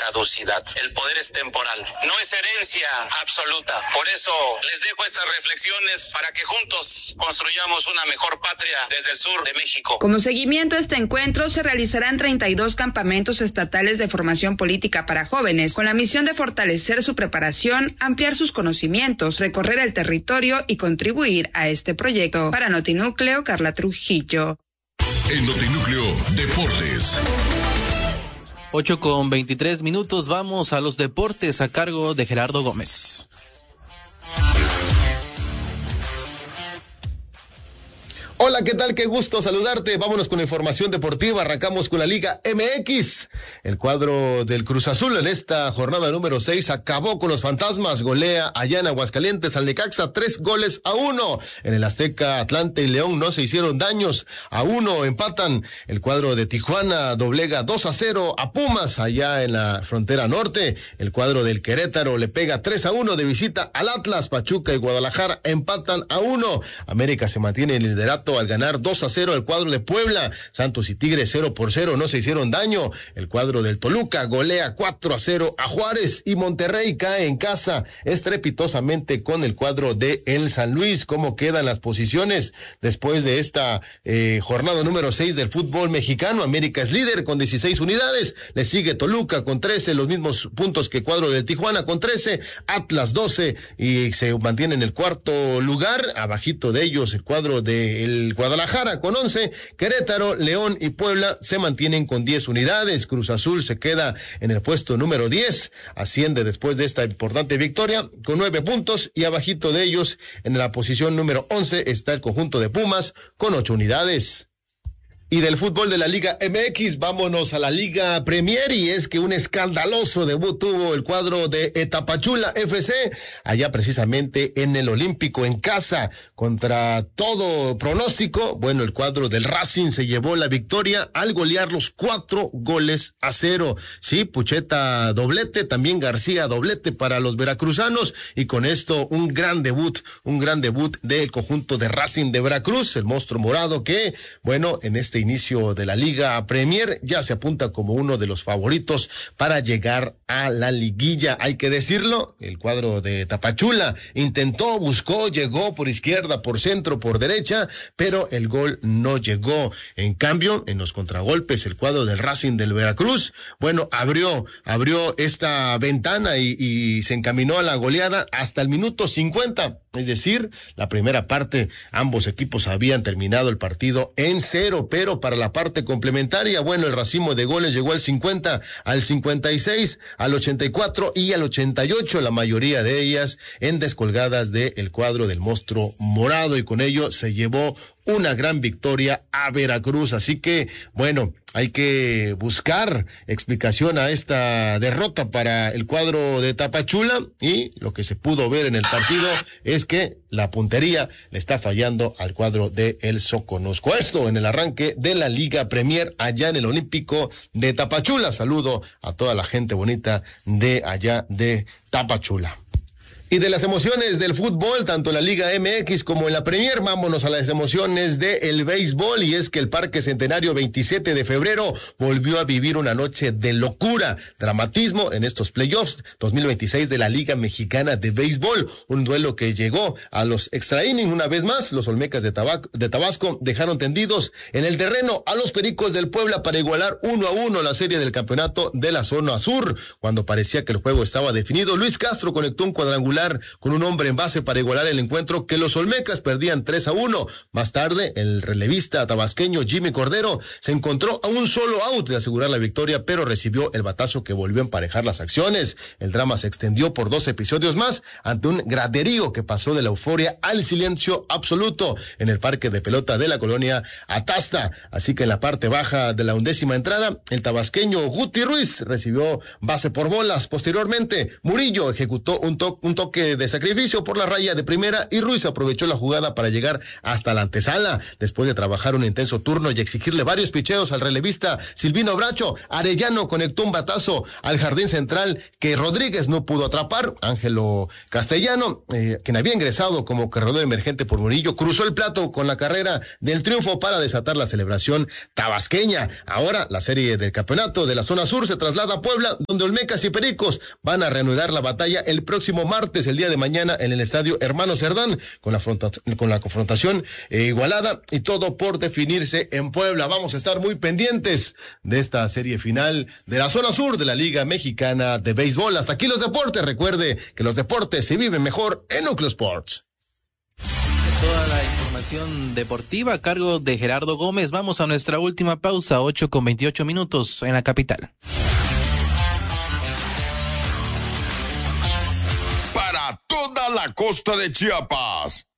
caducidad. El poder es temporal, no es herencia absoluta. Por eso les dejo estas reflexiones para que juntos construyamos una mejor patria desde el sur de México. Como seguimiento a este encuentro, se realizarán 32 campamentos estatales de formación política para jóvenes, con la misión de fortalecer su preparación, ampliar sus conocimientos, recorrer el territorio y contribuir a este proyecto. Para Notinúcleo, Carla Trujillo. En Notinúcleo, Deportes. 8:23, vamos a los deportes a cargo de Gerardo Gómez. Hola, ¿qué tal? Qué gusto saludarte. Vámonos con la información deportiva. Arrancamos con la Liga MX. El cuadro del Cruz Azul en esta jornada número 6 acabó con los fantasmas. Golea allá en Aguascalientes al Necaxa 3-1. En el Azteca, Atlante y León no se hicieron daños. 1 empatan. El cuadro de Tijuana doblega 2-0 a Pumas allá en la frontera norte. El cuadro del Querétaro le pega 3-1 de visita al Atlas. Pachuca y Guadalajara empatan 1. América se mantiene en el liderato al ganar 2-0 el cuadro de Puebla. Santos y Tigres 0-0, no se hicieron daño. El cuadro del Toluca golea 4-0 a Juárez y Monterrey cae en casa estrepitosamente con el cuadro de el San Luis. ¿Cómo quedan las posiciones después de esta jornada número 6 del fútbol mexicano? América es líder con 16 unidades, le sigue Toluca con 13, los mismos puntos que el cuadro del Tijuana con 13, Atlas 12 y se mantiene en el cuarto lugar. Abajito de ellos el cuadro de el Guadalajara con 11, Querétaro, León y Puebla se mantienen con 10 unidades. Cruz Azul se queda en el puesto número 10, asciende después de esta importante victoria con 9 puntos y abajito de ellos en la posición número 11 está el conjunto de Pumas con 8 unidades. Y del fútbol de la Liga MX, vámonos a la Liga Premier, y es que un escandaloso debut tuvo el cuadro de Tapachula FC, allá precisamente en el Olímpico, en casa, contra todo pronóstico. Bueno, el cuadro del Racing se llevó la victoria al golearlos 4-0. Sí, Pucheta doblete, también García doblete para los veracruzanos, y con esto un gran debut del conjunto de Racing de Veracruz, el monstruo morado que, bueno, en este inicio de la Liga Premier ya se apunta como uno de los favoritos para llegar a la liguilla. Hay que decirlo, el cuadro de Tapachula intentó, buscó, llegó por izquierda, por centro, por derecha, pero el gol no llegó. En cambio, en los contragolpes, el cuadro del Racing del Veracruz, bueno, abrió esta ventana y se encaminó a la goleada hasta el minuto 50. Es decir, la primera parte, ambos equipos habían terminado el partido en 0, pero para la parte complementaria, bueno, el racimo de goles llegó al 50, al 56, al 84 y al 88, la mayoría de ellas en descolgadas del cuadro del monstruo morado, y con ello se llevó una gran victoria a Veracruz. Así que, bueno, hay que buscar explicación a esta derrota para el cuadro de Tapachula, y lo que se pudo ver en el partido es que la puntería le está fallando al cuadro de el Soconusco. Esto en el arranque de la Liga Premier allá en el Olímpico de Tapachula. Saludo a toda la gente bonita de allá de Tapachula. Y de las emociones del fútbol, tanto en la Liga MX como en la Premier, vámonos a las emociones del béisbol, y es que el Parque Centenario 27 de febrero volvió a vivir una noche de locura, dramatismo en estos playoffs 2026 de la Liga Mexicana de Béisbol, un duelo que llegó a los extra innings una vez más. Los Olmecas de Tabasco dejaron tendidos en el terreno a los Pericos del Puebla para igualar 1-1 la serie del campeonato de la zona sur. Cuando parecía que el juego estaba definido, Luis Castro conectó un cuadrangular con un hombre en base para igualar el encuentro que los Olmecas perdían 3-1. Más tarde, el relevista tabasqueño Jimmy Cordero se encontró a un solo out de asegurar la victoria, pero recibió el batazo que volvió a emparejar las acciones. El drama se extendió por 2 episodios más ante un graderío que pasó de la euforia al silencio absoluto en el parque de pelota de la colonia Atasta. Así que en la parte baja de la 11ª entrada, el tabasqueño Guti Ruiz recibió base por bolas. Posteriormente, Murillo ejecutó un toque toque de sacrificio por la raya de primera y Ruiz aprovechó la jugada para llegar hasta la antesala. Después de trabajar un intenso turno y exigirle varios picheos al relevista Silvino Bracho, Arellano conectó un batazo al jardín central que Rodríguez no pudo atrapar. Ángelo Castellano, quien había ingresado como corredor emergente por Murillo, cruzó el plato con la carrera del triunfo para desatar la celebración tabasqueña. Ahora la serie del campeonato de la zona sur se traslada a Puebla, donde Olmecas y Pericos van a reanudar la batalla el próximo martes, el día de mañana, en el estadio Hermano Cerdán, con la confrontación igualada y todo por definirse en Puebla. Vamos a estar muy pendientes de esta serie final de la zona sur de la Liga Mexicana de Béisbol. Hasta aquí los deportes. Recuerde que los deportes se viven mejor en Núcleo Sports. Toda la información deportiva a cargo de Gerardo Gómez. Vamos a nuestra última pausa, 8:28 en la capital. Para toda la costa de Chiapas,